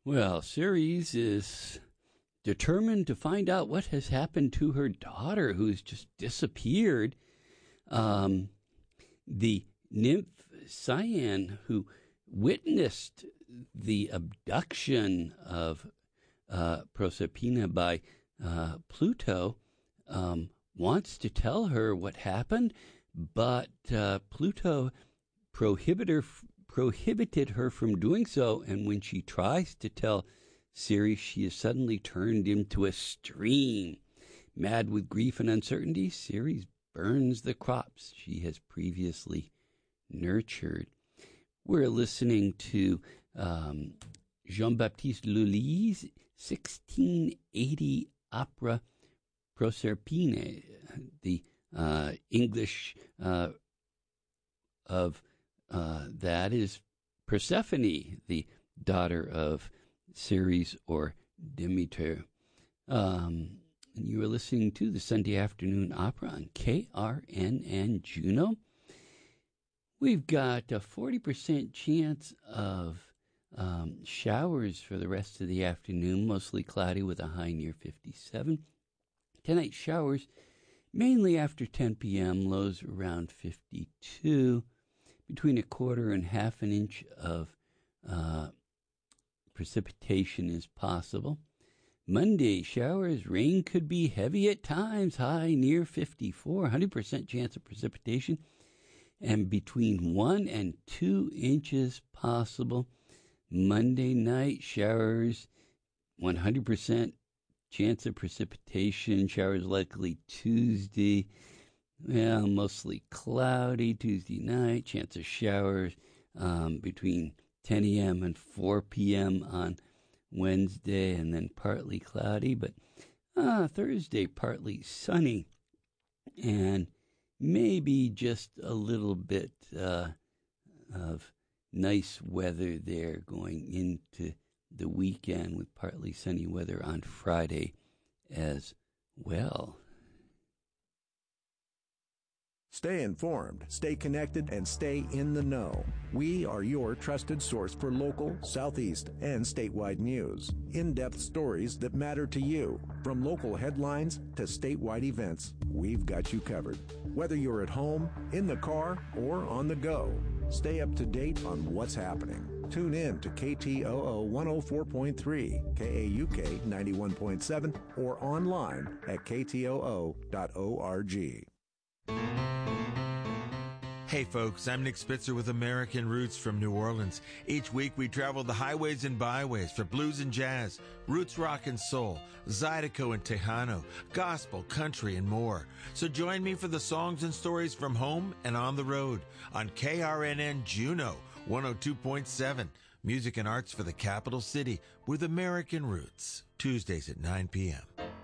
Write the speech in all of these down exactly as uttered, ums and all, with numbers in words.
Well, Ceres is determined to find out what has happened to her daughter, who's just disappeared. Um, the nymph Cyan, who witnessed the abduction of uh, Proserpina by uh, Pluto, um, wants to tell her what happened, but uh, Pluto prohibited her, prohibited her from doing so, and when she tries to tell Ceres, she is suddenly turned into a stream. Mad with grief and uncertainty, Ceres burns the crops she has previously nurtured. We're listening to um, Jean-Baptiste Lully's sixteen eighty opera Proserpine, the uh, English uh, of uh, that is Persephone, the daughter of Ceres or Demeter. Um, and you are listening to the Sunday Afternoon Opera on K R N N Juneau. We've got a forty percent chance of um, showers for the rest of the afternoon, mostly cloudy with a high near fifty-seven. Tonight, showers mainly after ten p.m., lows around fifty-two. Between a quarter and half an inch of uh, precipitation is possible. Monday, showers, rain could be heavy at times, high near fifty-four, one hundred percent chance of precipitation, and between one and two inches possible. Monday night, showers, one hundred percent chance of precipitation, showers likely Tuesday. Well, mostly cloudy Tuesday night, chance of showers um, between ten a.m. and four p.m. on Wednesday, and then partly cloudy, but uh, Thursday partly sunny, and maybe just a little bit uh, of nice weather there going into the weekend with partly sunny weather on Friday as well. Stay informed, stay connected, and stay in the know. We are your trusted source for local, Southeast, and statewide news. In-depth stories that matter to you. From local headlines to statewide events, we've got you covered. Whether you're at home, in the car, or on the go, stay up to date on what's happening. Tune in to K T O O one oh four point three, K A U K ninety-one point seven, or online at K T O O dot org. Hey folks, I'm Nick Spitzer with American Roots from New Orleans. Each week we travel the highways and byways for blues and jazz, roots rock and soul, Zydeco and Tejano, gospel, country, and more. So join me for the songs and stories from home and on the road on K R N N Juneau one oh two point seven. Music and arts for the capital city with American Roots. Tuesdays at nine p.m.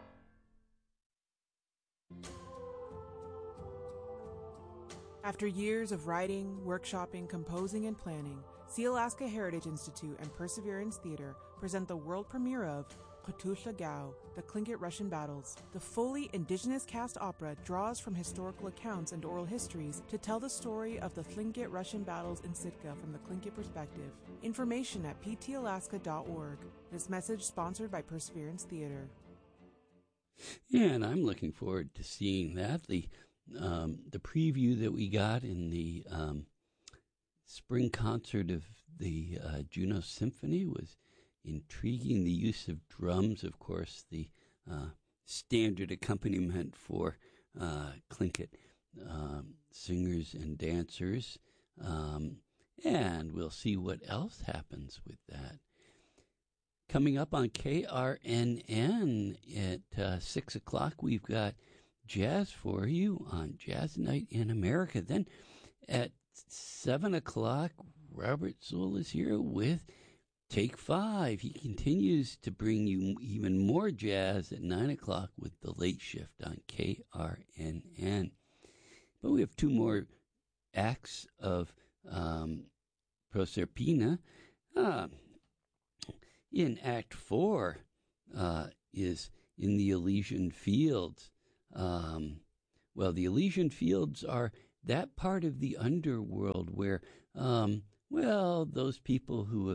After years of writing, workshopping, composing, and planning, Sealaska Heritage Institute and Perseverance Theater present the world premiere of Katushla Gao, The Tlingit Russian Battles. The fully indigenous cast opera draws from historical accounts and oral histories to tell the story of the Tlingit Russian battles in Sitka from the Tlingit perspective. Information at p t alaska dot org. This message sponsored by Perseverance Theater. Yeah, and I'm looking forward to seeing that. The Um, the preview that we got in the um, spring concert of the uh, Juneau Symphony was intriguing. The use of drums, of course, the uh, standard accompaniment for uh, Tlingit um, singers and dancers. Um, and we'll see what else happens with that. Coming up on K R N N at uh, six o'clock, we've got jazz for you on Jazz Night in America. Then at seven o'clock, Robert Zoll is here with Take Five. He continues to bring you even more jazz at nine o'clock with The Late Shift on K R N N. But we have two more acts of um, Proserpina. Uh, in Act Four uh, is In the Elysian Fields. Um, well, the Elysian Fields are that part of the underworld where, um, well, those people who have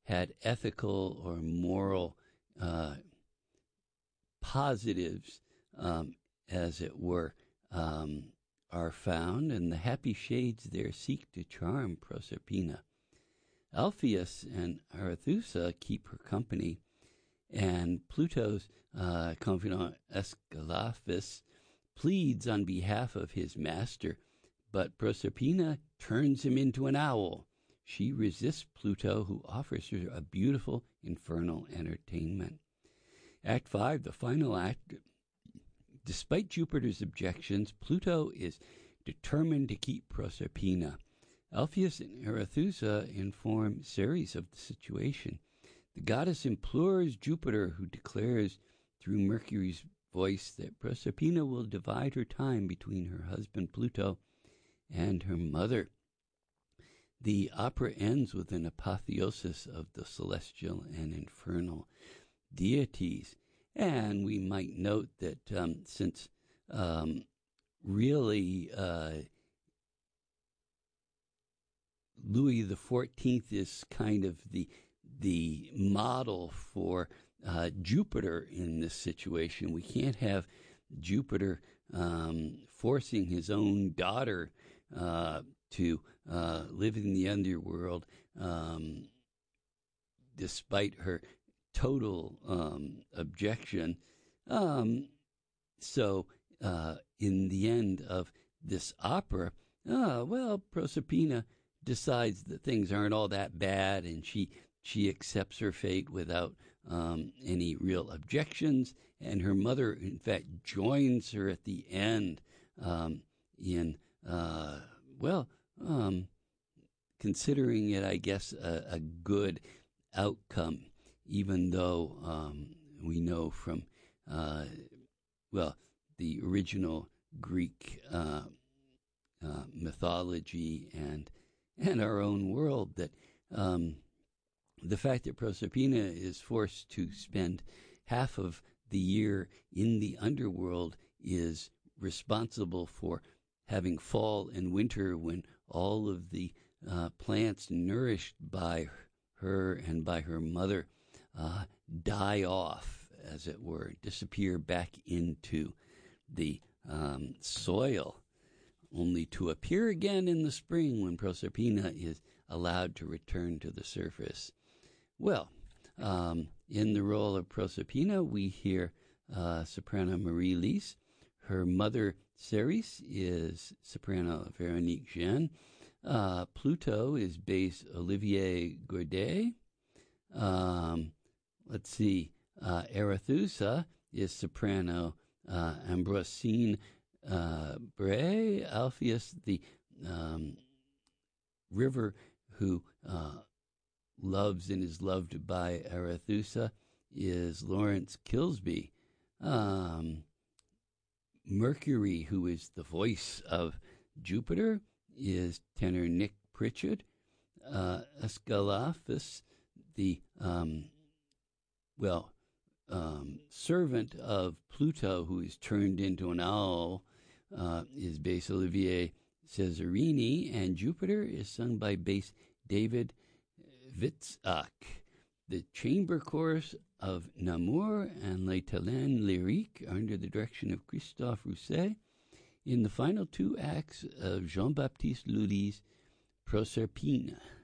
had ethical or moral uh, positives, um, as it were, um, are found, and the happy shades there seek to charm Proserpina. Alpheus and Arethusa keep her company, and Pluto's uh, confidant Aesculapius pleads on behalf of his master, but Proserpina turns him into an owl. She resists Pluto, who offers her a beautiful infernal entertainment. Act five, the final act. Despite Jupiter's objections, Pluto is determined to keep Proserpina. Alpheus and Arethusa inform Ceres of the situation. The goddess implores Jupiter, who declares through Mercury's voice that Proserpina will divide her time between her husband Pluto and her mother. The opera ends with an apotheosis of the celestial and infernal deities. And we might note that um, since um, really uh, Louis the Fourteenth is kind of the the model for uh, Jupiter in this situation, we can't have Jupiter um, forcing his own daughter uh, to uh, live in the underworld, um, despite her total um, objection. Um, so uh, in the end of this opera, uh, well, Proserpina decides that things aren't all that bad, and she she accepts her fate without um, any real objections, and her mother, in fact, joins her at the end um, in, uh, well, um, considering it, I guess, a, a good outcome, even though um, we know from, uh, well, the original Greek uh, uh, mythology and and our own world that um, the fact that Proserpina is forced to spend half of the year in the underworld is responsible for having fall and winter when all of the uh, plants nourished by her and by her mother uh, die off, as it were, disappear back into the um, soil, only to appear again in the spring when Proserpina is allowed to return to the surface. Well, um, in the role of Proserpina, we hear uh, soprano Marie-Lise. Her mother, Ceres, is soprano Veronique Jean. Uh, Pluto is bass Olivier Gourdet. Um, let's see, uh, Arethusa is soprano uh, Ambrosine uh, Bray. Alpheus, the um, river who uh, loves and is loved by Arethusa, is Lawrence Kilsby. Um, Mercury, who is the voice of Jupiter, is tenor Nick Pritchard. Uh, Aesculapius, the, um, well, um, servant of Pluto, who is turned into an owl, uh, is bass Olivier Cesarini, and Jupiter is sung by bass David Witzak. The chamber chorus of Namur and Les Talents Lyriques are under the direction of Christophe Rousset in the final two acts of Jean-Baptiste Lully's Proserpina.